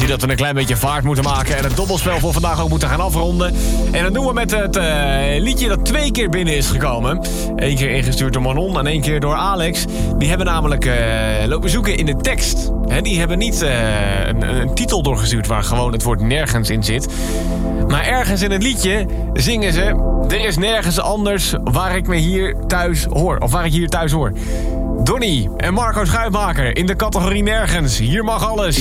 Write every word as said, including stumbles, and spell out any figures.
zie dat we een klein beetje vaart moeten maken en het dobbelspel voor vandaag ook moeten gaan afronden. En dat doen we met het uh, liedje dat twee keer binnen is gekomen. Eén keer ingestuurd door Manon en één keer door Alex. Die hebben namelijk uh, lopen zoeken in de tekst. He, die hebben niet uh, een, een titel doorgestuurd waar gewoon het woord nergens in zit. Maar ergens in het liedje zingen ze: er is nergens anders waar ik me hier thuis hoor. Of waar ik hier thuis hoor. Donnie en Marco Schuitmaker in de categorie nergens. Hier mag alles.